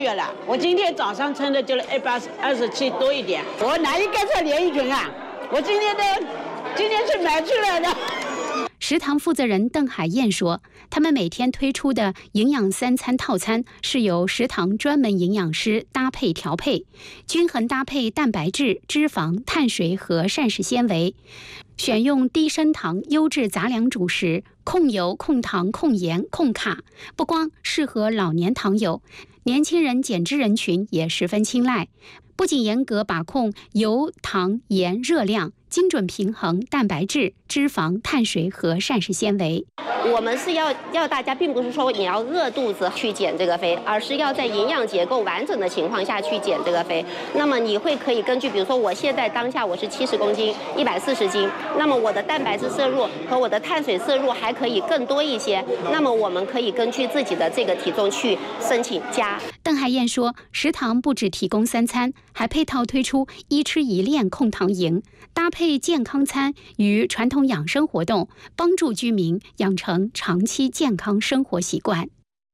月了，我今天早上称的就是127多一点。我哪一个是连衣裙啊？我今天是买出来的。 食堂负责人邓海燕说，他们每天推出的营养3餐套餐是由食堂专门营养师搭配调配，均衡搭配蛋白质、脂肪、碳水和膳食纤维，选用低升糖优质杂粮主食，控油、控糖、控盐、控卡，不光适合老年糖友，年轻人减脂人群也十分青睐。不仅严格把控油、糖、盐、热量，精准平衡蛋白质、脂肪、碳水和膳食纤维。 我们是要大家，并不是说你要饿肚子去减这个肥，而是要在营养结构完整的情况下去减这个肥。那么你可以根据，比如说我现在当下我是70公斤，140斤，那么我的蛋白质摄入和我的碳水摄入还可以更多一些，那么我们可以根据自己的这个体重去申请加。 邓海燕说，食堂不只提供3餐，还配套推出1吃1练控糖营，搭配健康餐与传统养生活动，帮助居民养成长期健康生活习惯。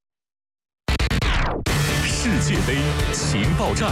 世界杯情报站。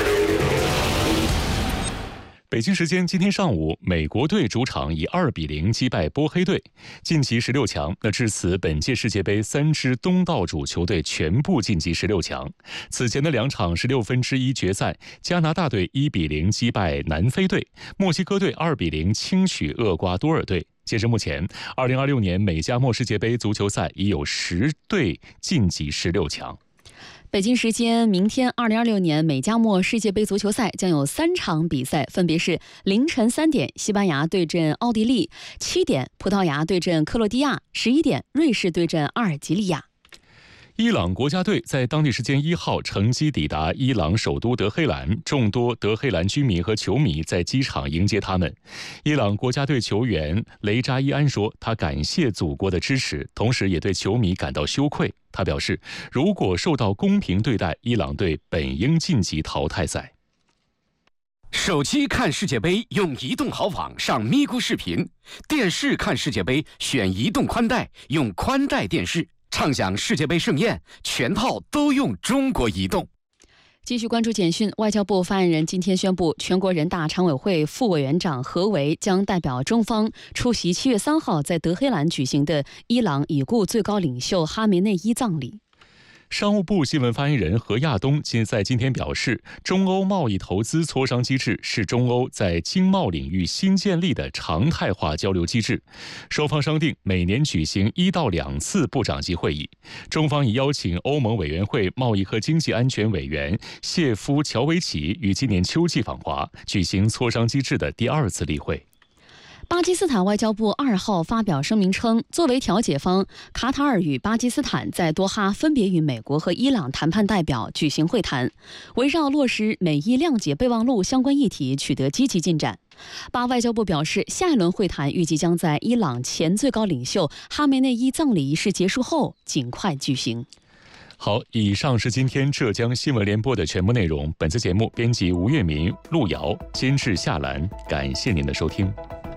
北京时间今天上午，美国队主场以2-0击败波黑队，晋级16强。至此，本届世界杯3支东道主球队全部晋级16强。此前的2场1/6决赛，加拿大队1-0击败南非队，墨西哥队2-0轻取厄瓜多尔队。截至目前，2026年美加墨世界杯足球赛已有10队晋级16强。 北京时间明天2026年美加墨世界杯足球赛将有3场比赛，分别是凌晨3点西班牙对阵奥地利，7点葡萄牙对阵克罗地亚，11点瑞士对阵阿尔及利亚。 伊朗国家队在当地时间1号乘机抵达伊朗首都德黑兰，众多德黑兰居民和球迷在机场迎接他们。伊朗国家队球员雷扎伊安说，他感谢祖国的支持，同时也对球迷感到羞愧。他表示，如果受到公平对待，伊朗队本应晋级淘汰赛。 手机看世界杯用移动豪网上咪咕视频，电视看世界杯选移动宽带，用宽带电视。畅享世界杯盛宴，全套都用中国移动。 继续关注简讯，外交部发言人今天宣布，全国人大常委会副委员长何为将代表中方出席7月3号在德黑兰举行的伊朗已故最高领袖哈梅内伊葬礼。 商务部新闻发言人何亚东在今天表示，中欧贸易投资磋商机制是中欧在经贸领域新建立的常态化交流机制，双方商定每年举行1到2次部长级会议。中方已邀请欧盟委员会贸易和经济安全委员谢夫乔维奇于今年秋季访华，举行磋商机制的第2次例会。 巴基斯坦外交部2号发表声明称，作为调解方，卡塔尔与巴基斯坦在多哈分别与美国和伊朗谈判代表举行会谈，围绕落实美伊谅解备忘录相关议题取得积极进展。巴外交部表示，下一轮会谈预计将在伊朗前最高领袖哈梅内伊葬礼仪式结束后尽快举行。 好，以上是今天浙江新闻联播的全部内容。本次节目编辑吴月明、陆瑶，监制夏兰，感谢您的收听。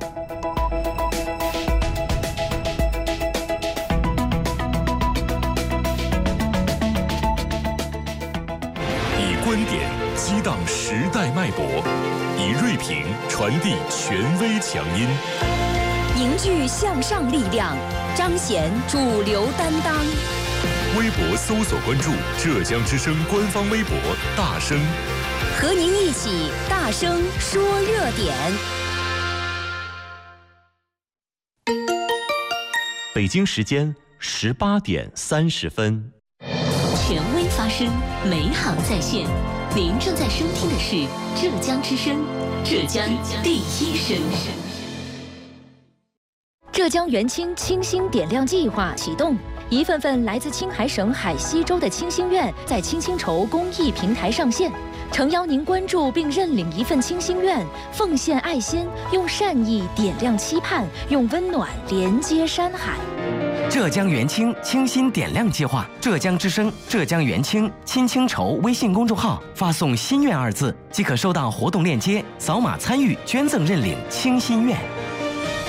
观点激荡时代脉搏，以锐评传递权威强音， 凝聚向上力量，彰显主流担当。 微博搜索关注浙江之声官方微博大声， 和您一起大声说热点。 北京时间18点30分。 权威发声，美好在线。您正在收听的是浙江之声，浙江第一声。浙江元清清新点亮计划启动，一份份来自青海省海西州的清心愿在青青筹公益平台上线，诚邀您关注并认领一份清心愿，奉献爱心，用善意点亮期盼，用温暖连接山海。 浙江元清清新点亮计划，浙江之声、浙江元清青青筹微信公众号发送“心愿”2字，即可收到活动链接，扫码参与捐赠认领清心愿。